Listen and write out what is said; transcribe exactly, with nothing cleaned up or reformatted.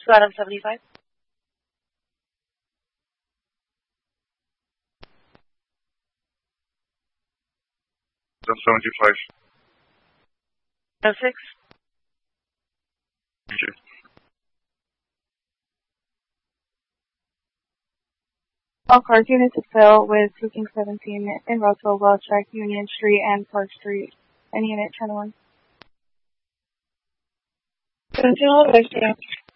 Bottom seventy-five. Bottom seventy-five. Oh six. Thank you. All cars units to fill with Booking seventeen in Roswell, Wells Track, Union Street, and Park Street. And unit ten one. seventeen,